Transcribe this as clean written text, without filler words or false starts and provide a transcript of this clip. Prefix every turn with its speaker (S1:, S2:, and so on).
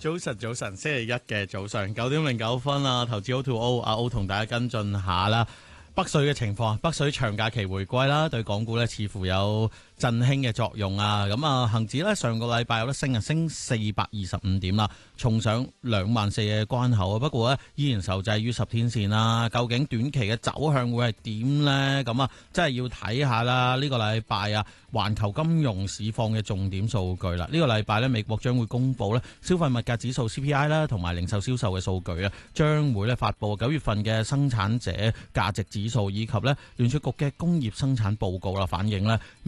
S1: 早晨，星期一嘅早上9:09啊，投資 O2O， 阿 O 同大家跟進下啦。北水嘅情況，北水長假期回歸啦，對港股咧似乎有振興嘅作用啊。咁啊，恒指咧上個禮拜有得升425點啦，重上24,000嘅關口啊。不過咧依然受制於10天線啦。究竟短期嘅走向會係點呢？咁啊，真係要睇下啦。呢個禮拜啊，環球金融市況嘅重點數據啦。呢個禮拜咧，美國將會公布咧消費物價指數 CPI 啦，同埋零售銷售嘅數據啊，將會咧發布9月份嘅生產者價值指數以及咧聯儲局嘅工業生產報告啦，反映咧